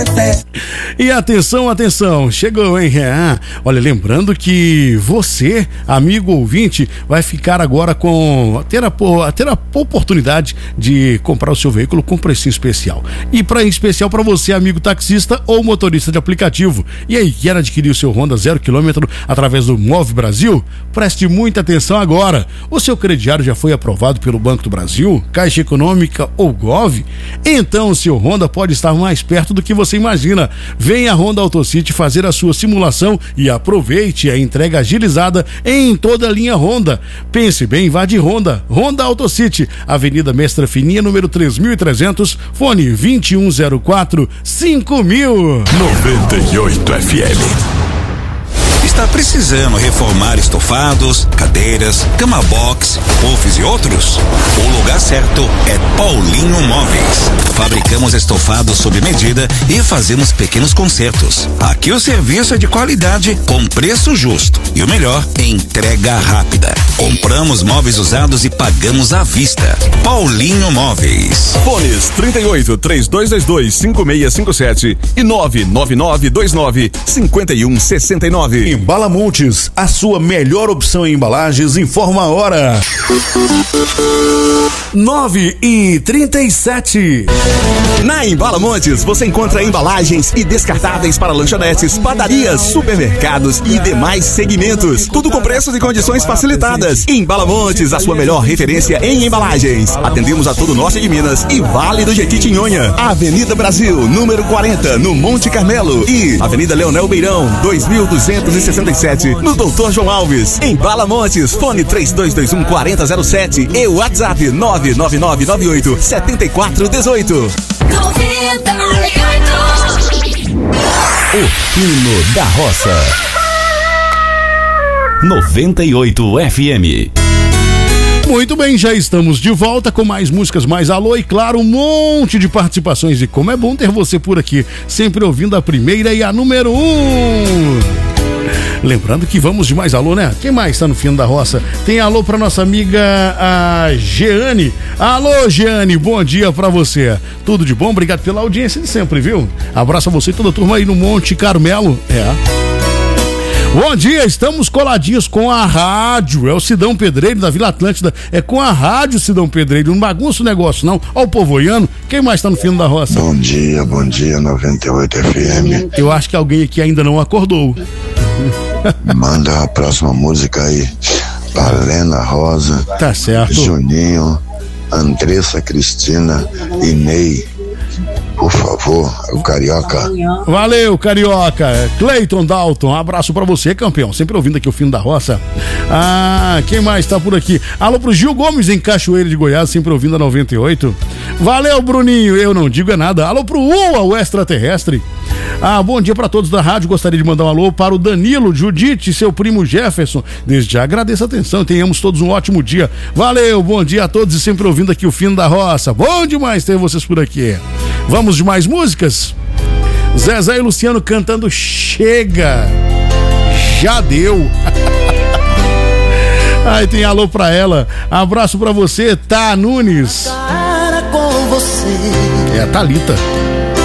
E atenção, atenção, chegou, hein? Olha, lembrando que você, amigo ouvinte, vai ficar agora ter a oportunidade de comprar o seu veículo com precinho especial. E em especial para você, amigo taxista ou motorista de aplicativo. E aí, quer adquirir o seu Honda 0 km através do Move Brasil? Preste muita atenção agora. O seu crediário já foi aprovado pelo Banco do Brasil, Caixa Econômica ou Gov? Então o seu Honda pode estar mais perto do que você imagina. Venha a Honda AutoCity fazer a sua simulação e aproveite a entrega agilizada em toda a linha Honda. Pense bem, vá de Honda. Honda AutoCity, Avenida Mestra Fininha, número 3300, fone 2104-5000. 98 FM. Está precisando reformar estofados, cadeiras, cama box, puffs e outros? O lugar certo é Paulinho Móveis. Fabricamos estofados sob medida e fazemos pequenos consertos. Aqui o serviço é de qualidade com preço justo. E o melhor, entrega rápida. Compramos móveis usados e pagamos à vista. Paulinho Móveis. Fones 38-3222-5657 e 99929-5169. Embala Montes, a sua melhor opção em embalagens, informa a hora. 9h37. Na Embala Montes você encontra embalagens e descartáveis para lanchonetes, padarias, supermercados e demais segmentos. Tudo com preços e condições facilitadas. Embala Montes, a sua melhor referência em embalagens. Atendemos a todo o norte de Minas e Vale do Jequitinhonha. Avenida Brasil, número 40, no Monte Carmelo. E Avenida Leonel Beirão, 2267, no Doutor João Alves. Embala Montes, fone 3221-4007 e WhatsApp 99998-7418. O Hino da Roça. 98 FM. Muito bem, já estamos de volta com mais músicas, mais alô e claro, um monte de participações. E como é bom ter você por aqui, sempre ouvindo a primeira e a número 1. Lembrando que vamos de mais alô, né? Quem mais tá no Fino da Roça? Tem alô pra nossa amiga a Jeane. Alô, Jeane, bom dia pra você. Tudo de bom? Obrigado pela audiência de sempre, viu? Abraço a você e toda a turma aí no Monte Carmelo. Bom dia, estamos coladinhos com a rádio. É o Sidão Pedreiro da Vila Atlântida. É com a rádio, Sidão Pedreiro. Não bagunça o negócio, não. Ó o povoiano. Quem mais tá no Fino da Roça? Bom dia, 98 FM. Eu acho que alguém aqui ainda não acordou. Manda a próxima música aí. Palena Rosa. Tá certo. Juninho, Andressa Cristina e Ney. Por favor, o Carioca. Valeu, Carioca. Cleiton Dalton, um abraço pra você, campeão. Sempre ouvindo aqui o Fino da Roça. Quem mais tá por aqui? Alô pro Gil Gomes em Cachoeira de Goiás, sempre ouvindo a 98. Valeu, Bruninho, eu não digo é nada. Alô pro UA, o extraterrestre. Bom dia pra todos da rádio. Gostaria de mandar um alô para o Danilo, Judite e seu primo Jefferson. Desde já agradeço a atenção e tenhamos todos um ótimo dia. Valeu, bom dia a todos e sempre ouvindo aqui o Fino da Roça. Bom demais ter vocês por aqui. Vamos de mais músicas? Zezé e Luciano cantando Chega. Já deu. Aí tem alô pra ela. Abraço pra você, Tá Nunes. Com você. É a Thalita.